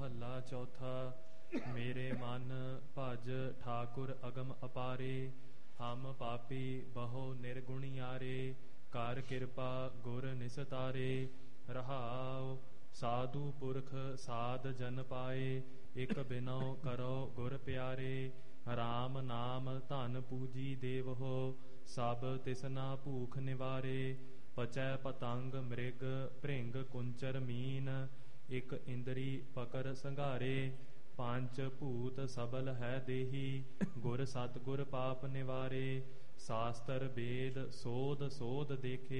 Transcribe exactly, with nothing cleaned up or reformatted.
ਮਹੱਲਾ ਚੌਥਾ। ਮੇਰੇ ਮਨ ਭਜ ਠਾਕੁਰ ਅਗਮ ਅਪਾਰੇ, ਹਮ ਪਾਪੀ ਬਹੁ ਨਿਰਗੁਣਿਆਰੇ, ਕਰ ਕਿਰਪਾ ਗੁਰ ਨਿਸਤਾਰੇ। ਰਹਾਉ ਸਾਧੂ ਪੁਰਖ ਸਾਧ ਜਨ ਪਾਏ, ਇਕ ਬਿਨਉ ਕਰੋ ਗੁਰ ਪਿਆਰੇ। ਰਾਮ ਨਾਮ ਧਨ ਪੂਜੀ ਦੇਵਹੋ, ਸਭ ਤਿਸਨਾ ਭੂਖ ਨਿਵਾਰੇ। ਪਚੈ ਪਤੰਗ ਮ੍ਰਿਗ ਭ੍ਰਿੰਗ ਕੁੰਚਰ ਮੀਨ, ਇਕ ਇੰਦਰੀ ਪਕਰ ਸੰਘਾਰੇ। ਪੰਜ ਭੂਤ ਸਬਲ ਹੈ ਦੇਹੀ, ਗੁਰ ਸਤਿਗੁਰ ਪਾਪ ਨਿਵਾਰੇ। ਸਾਸਤਰ ਵੇਦ ਸੋਧ ਸੋਧ ਦੇਖੇ,